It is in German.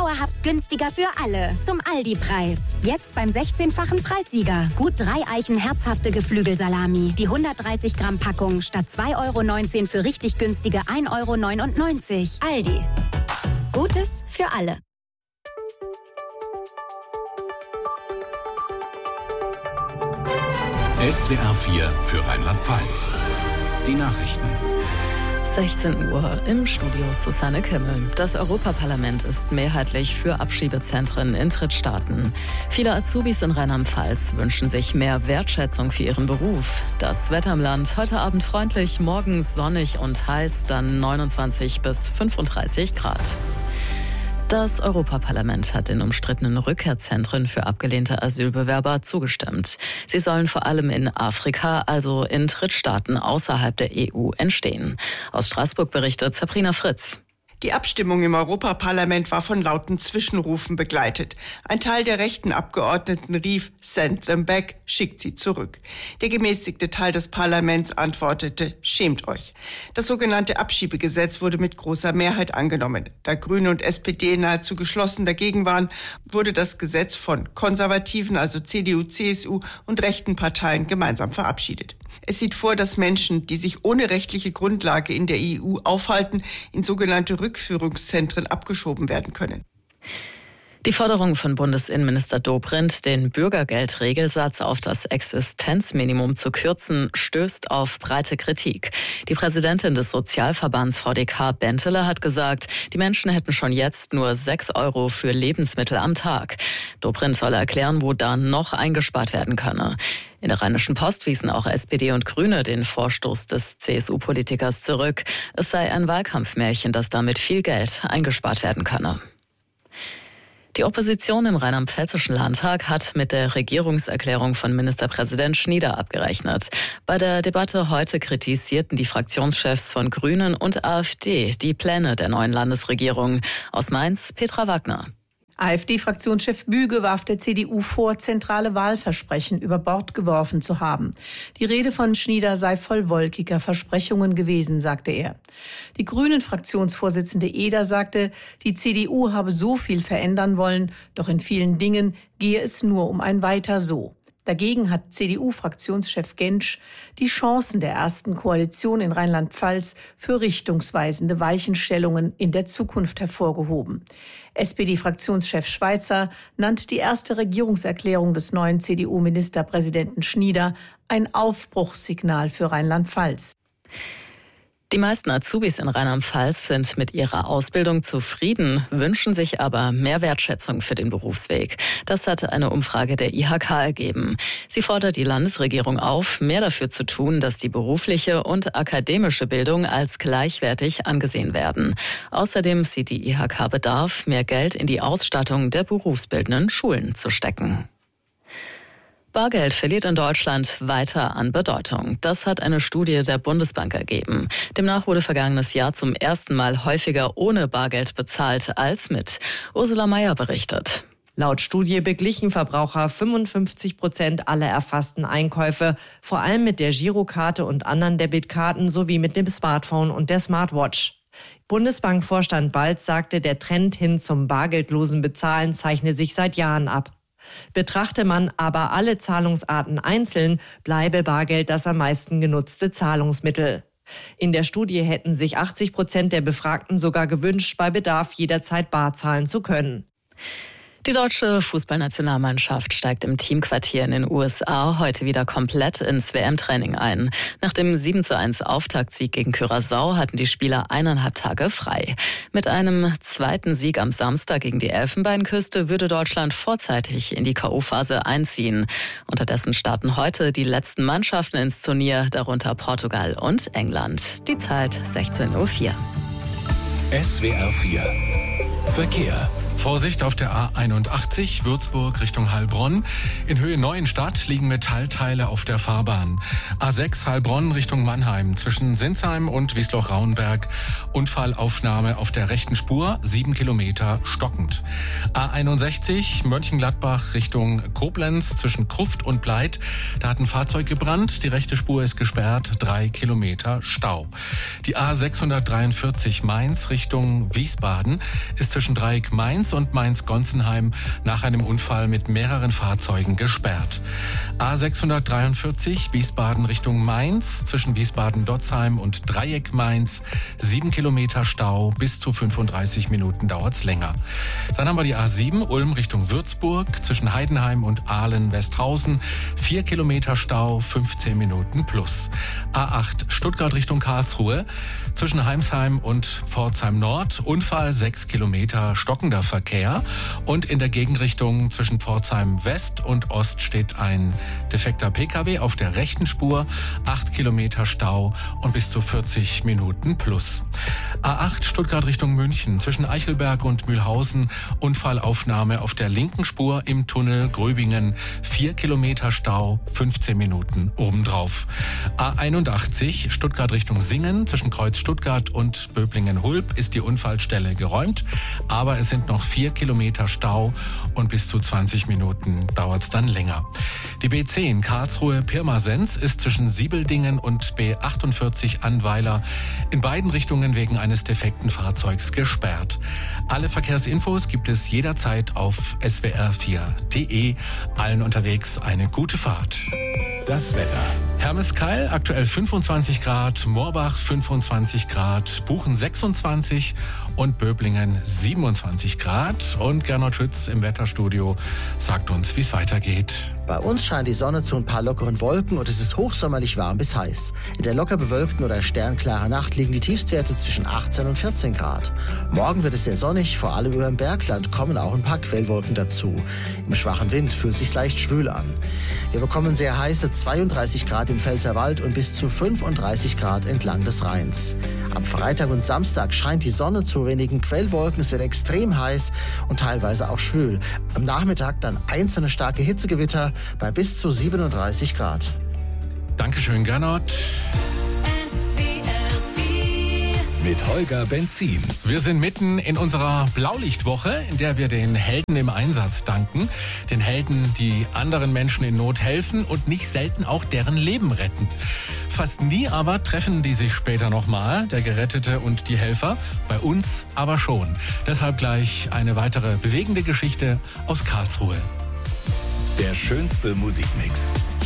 dauerhaft günstiger für alle. Zum Aldi-Preis. Jetzt beim 16-fachen Preissieger. Gut 3 Eichen herzhafte Geflügelsalami. Die 130 Gramm Packung statt 2,19 € für richtig günstige 1,99 €. Aldi. Gutes für alle. SWR 4 für Rheinland-Pfalz. Die Nachrichten. 16 Uhr im Studio Susanne Kimmel. Das Europaparlament ist mehrheitlich für Abschiebezentren in Drittstaaten. Viele Azubis in Rheinland-Pfalz wünschen sich mehr Wertschätzung für ihren Beruf. Das Wetter im Land heute Abend freundlich, morgens sonnig und heiß, dann 29 bis 35 Grad. Das Europaparlament hat den umstrittenen Rückkehrzentren für abgelehnte Asylbewerber zugestimmt. Sie sollen vor allem in Afrika, also in Drittstaaten außerhalb der EU, entstehen. Aus Straßburg berichtet Sabrina Fritz. Die Abstimmung im Europaparlament war von lauten Zwischenrufen begleitet. Ein Teil der rechten Abgeordneten rief, "Send them back", schickt sie zurück. Der gemäßigte Teil des Parlaments antwortete, "Schämt euch". Das sogenannte Abschiebegesetz wurde mit großer Mehrheit angenommen. Da Grüne und SPD nahezu geschlossen dagegen waren, wurde das Gesetz von konservativen, also CDU, CSU und rechten Parteien gemeinsam verabschiedet. Es sieht vor, dass Menschen, die sich ohne rechtliche Grundlage in der EU aufhalten, in sogenannte Rückführungszentren abgeschoben werden können. Die Forderung von Bundesinnenminister Dobrindt, den Bürgergeldregelsatz auf das Existenzminimum zu kürzen, stößt auf breite Kritik. Die Präsidentin des Sozialverbands VDK Bentele hat gesagt, die Menschen hätten schon jetzt nur 6 € für Lebensmittel am Tag. Dobrindt soll erklären, wo da noch eingespart werden könne. In der Rheinischen Post wiesen auch SPD und Grüne den Vorstoß des CSU-Politikers zurück. Es sei ein Wahlkampfmärchen, dass damit viel Geld eingespart werden könne. Die Opposition im Rheinland-Pfälzischen Landtag hat mit der Regierungserklärung von Ministerpräsident Schnieder abgerechnet. Bei der Debatte heute kritisierten die Fraktionschefs von Grünen und AfD die Pläne der neuen Landesregierung. Aus Mainz, Petra Wagner. AfD-Fraktionschef Büge warf der CDU vor, zentrale Wahlversprechen über Bord geworfen zu haben. Die Rede von Schnieder sei voll wolkiger Versprechungen gewesen, sagte er. Die Grünen-Fraktionsvorsitzende Eder sagte, die CDU habe so viel verändern wollen, doch in vielen Dingen gehe es nur um ein Weiter so. Dagegen hat CDU-Fraktionschef Gentsch die Chancen der ersten Koalition in Rheinland-Pfalz für richtungsweisende Weichenstellungen in der Zukunft hervorgehoben. SPD-Fraktionschef Schweizer nannte die erste Regierungserklärung des neuen CDU-Ministerpräsidenten Schnieder ein Aufbruchssignal für Rheinland-Pfalz. Die meisten Azubis in Rheinland-Pfalz sind mit ihrer Ausbildung zufrieden, wünschen sich aber mehr Wertschätzung für den Berufsweg. Das hatte eine Umfrage der IHK ergeben. Sie fordert die Landesregierung auf, mehr dafür zu tun, dass die berufliche und akademische Bildung als gleichwertig angesehen werden. Außerdem sieht die IHK Bedarf, mehr Geld in die Ausstattung der berufsbildenden Schulen zu stecken. Bargeld verliert in Deutschland weiter an Bedeutung. Das hat eine Studie der Bundesbank ergeben. Demnach wurde vergangenes Jahr zum ersten Mal häufiger ohne Bargeld bezahlt als mit. Ursula Mayer berichtet. Laut Studie beglichen Verbraucher 55% aller erfassten Einkäufe, vor allem mit der Girokarte und anderen Debitkarten sowie mit dem Smartphone und der Smartwatch. Bundesbankvorstand Balz sagte, der Trend hin zum bargeldlosen Bezahlen zeichne sich seit Jahren ab. Betrachte man aber alle Zahlungsarten einzeln, bleibe Bargeld das am meisten genutzte Zahlungsmittel. In der Studie hätten sich 80% der Befragten sogar gewünscht, bei Bedarf jederzeit bar zahlen zu können. Die deutsche Fußballnationalmannschaft steigt im Teamquartier in den USA heute wieder komplett ins WM-Training ein. Nach dem 7:1 Auftaktsieg gegen Curaçao hatten die Spieler 1,5 Tage frei. Mit einem zweiten Sieg am Samstag gegen die Elfenbeinküste würde Deutschland vorzeitig in die K.O.-Phase einziehen. Unterdessen starten heute die letzten Mannschaften ins Turnier, darunter Portugal und England. Die Zeit 16:04 Uhr. SWR 4 Verkehr. Vorsicht auf der A81 Würzburg Richtung Heilbronn. In Höhe Neuenstadt liegen Metallteile auf der Fahrbahn. A6 Heilbronn Richtung Mannheim zwischen Sinsheim und Wiesloch-Raunberg. Unfallaufnahme auf der rechten Spur, 7 Kilometer stockend. A61 Mönchengladbach Richtung Koblenz zwischen Krufft und Bleit. Da hat ein Fahrzeug gebrannt. Die rechte Spur ist gesperrt, 3 Kilometer Stau. Die A643 Mainz Richtung Wiesbaden ist zwischen Dreieck Mainz Mainz und Mainz-Gonsenheim nach einem Unfall mit mehreren Fahrzeugen gesperrt. A643 Wiesbaden Richtung Mainz zwischen Wiesbaden-Dotzheim und Dreieck Mainz 7 Kilometer Stau, bis zu 35 Minuten dauert's länger. Dann haben wir die A7 Ulm Richtung Würzburg zwischen Heidenheim und Aalen-Westhausen 4 Kilometer Stau, 15 Minuten plus. A8 Stuttgart Richtung Karlsruhe zwischen Heimsheim und Pforzheim Nord Unfall 6 Kilometer stockender Verkehr und in der Gegenrichtung zwischen Pforzheim West und Ost steht ein defekter Pkw auf der rechten Spur, 8 Kilometer Stau und bis zu 40 Minuten plus. A8 Stuttgart Richtung München zwischen Eichelberg und Mühlhausen Unfallaufnahme auf der linken Spur im Tunnel Gröbingen 4 Kilometer Stau, 15 Minuten obendrauf. A81 Stuttgart Richtung Singen zwischen Kreuz Stuttgart und Böblingen-Hulb ist die Unfallstelle geräumt, aber es sind noch 4 Kilometer Stau und bis zu 20 Minuten dauert es dann länger. Die B10 Karlsruhe-Pirmasens ist zwischen Siebeldingen und B48 Annweiler in beiden Richtungen wegen eines defekten Fahrzeugs gesperrt. Alle Verkehrsinfos gibt es jederzeit auf swr4.de. Allen unterwegs eine gute Fahrt. Das Wetter. Hermeskeil aktuell 25 Grad, Moorbach 25 Grad, Buchen 26 und Böblingen 27 Grad. Und Gernot Schütz im Wetterstudio sagt uns, wie es weitergeht. Bei uns scheint die Sonne zu ein paar lockeren Wolken und es ist hochsommerlich warm bis heiß. In der locker bewölkten oder sternklaren Nacht liegen die Tiefstwerte zwischen 18 und 14 Grad. Morgen wird es sehr sonnig, vor allem über dem Bergland kommen auch ein paar Quellwolken dazu. Im schwachen Wind fühlt es sich leicht schwül an. Wir bekommen sehr heiße 32 Grad im Pfälzerwald und bis zu 35 Grad entlang des Rheins. Am Freitag und Samstag scheint die Sonne zu wenigen Quellwolken. Es wird extrem heiß und teilweise auch schwül. Am Nachmittag dann einzelne starke Hitzegewitter bei bis zu 37 Grad. Dankeschön, Gernot. Mit Holger Benzin. Wir sind mitten in unserer Blaulichtwoche, in der wir den Helden im Einsatz danken. Den Helden, die anderen Menschen in Not helfen und nicht selten auch deren Leben retten. Fast nie aber treffen die sich später nochmal, der Gerettete und die Helfer. Bei uns aber schon. Deshalb gleich eine weitere bewegende Geschichte aus Karlsruhe. Der schönste Musikmix.